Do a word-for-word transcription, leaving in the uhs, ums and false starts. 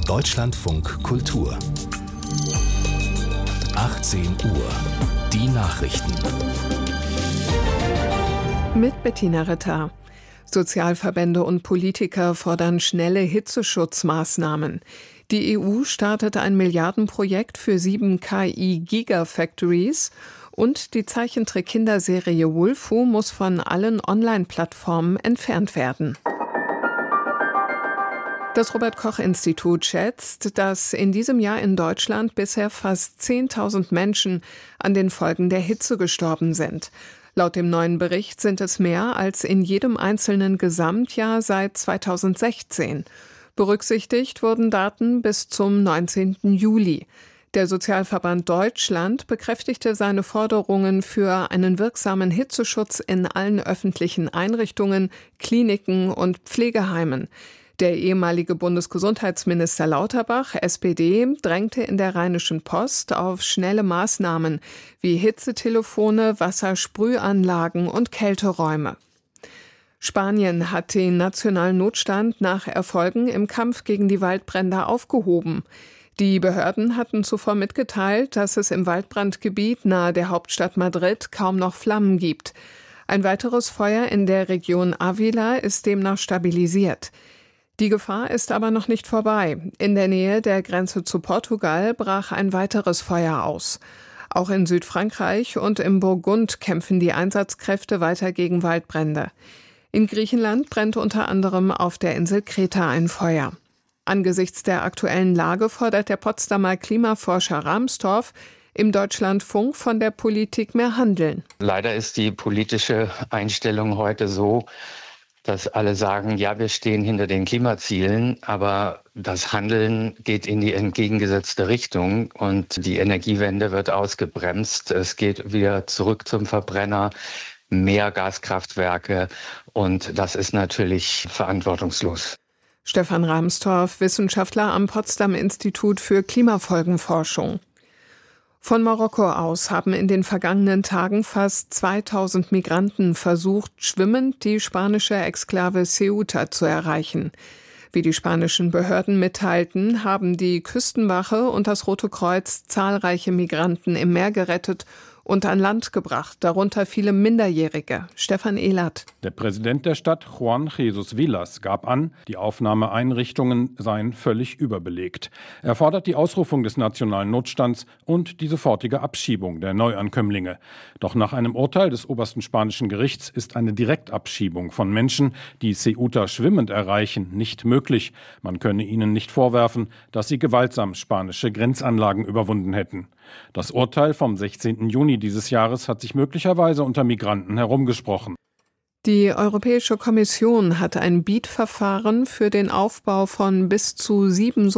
Deutschlandfunk Kultur. achtzehn Uhr. Die Nachrichten. Mit Bettina Ritter. Sozialverbände und Politiker fordern schnelle Hitzeschutzmaßnahmen. Die E U startet ein Milliardenprojekt für sieben K I-Gigafactories und die Zeichentrick-Kinderserie Wulfu muss von allen Online-Plattformen entfernt werden. Das Robert-Koch-Institut schätzt, dass in diesem Jahr in Deutschland bisher fast zehntausend Menschen an den Folgen der Hitze gestorben sind. Laut dem neuen Bericht sind es mehr als in jedem einzelnen Gesamtjahr seit zweitausendsechzehn. Berücksichtigt wurden Daten bis zum neunzehnten Juli. Der Sozialverband Deutschland bekräftigte seine Forderungen für einen wirksamen Hitzeschutz in allen öffentlichen Einrichtungen, Kliniken und Pflegeheimen. Der ehemalige Bundesgesundheitsminister Lauterbach, S P D, drängte in der Rheinischen Post auf schnelle Maßnahmen wie Hitzetelefone, Wassersprühanlagen und Kälteräume. Spanien hat den nationalen Notstand nach Erfolgen im Kampf gegen die Waldbrände aufgehoben. Die Behörden hatten zuvor mitgeteilt, dass es im Waldbrandgebiet nahe der Hauptstadt Madrid kaum noch Flammen gibt. Ein weiteres Feuer in der Region Ávila ist demnach stabilisiert. Die Gefahr ist aber noch nicht vorbei. In der Nähe der Grenze zu Portugal brach ein weiteres Feuer aus. Auch in Südfrankreich und im Burgund kämpfen die Einsatzkräfte weiter gegen Waldbrände. In Griechenland brennt unter anderem auf der Insel Kreta ein Feuer. Angesichts der aktuellen Lage fordert der Potsdamer Klimaforscher Rahmstorff im Deutschlandfunk von der Politik mehr Handeln. Leider ist die politische Einstellung heute so, dass alle sagen, ja, wir stehen hinter den Klimazielen, aber das Handeln geht in die entgegengesetzte Richtung und die Energiewende wird ausgebremst. Es geht wieder zurück zum Verbrenner, mehr Gaskraftwerke und das ist natürlich verantwortungslos. Stefan Rahmstorff, Wissenschaftler am Potsdam Institut für Klimafolgenforschung. Von Marokko aus haben in den vergangenen Tagen fast zweitausend Migranten versucht, schwimmend die spanische Exklave Ceuta zu erreichen. Wie die spanischen Behörden mitteilten, haben die Küstenwache und das Rote Kreuz zahlreiche Migranten im Meer gerettet und an Land gebracht, darunter viele Minderjährige. Stefan Ehlert. Der Präsident der Stadt, Juan Jesus Villas, gab an, die Aufnahmeeinrichtungen seien völlig überbelegt. Er fordert die Ausrufung des nationalen Notstands und die sofortige Abschiebung der Neuankömmlinge. Doch nach einem Urteil des obersten spanischen Gerichts ist eine Direktabschiebung von Menschen, die Ceuta schwimmend erreichen, nicht möglich. Man könne ihnen nicht vorwerfen, dass sie gewaltsam spanische Grenzanlagen überwunden hätten. Das Urteil vom sechzehnten Juni dieses Jahres hat sich möglicherweise unter Migranten herumgesprochen. Die Europäische Kommission hat ein Bietverfahren für den Aufbau von bis zu sieben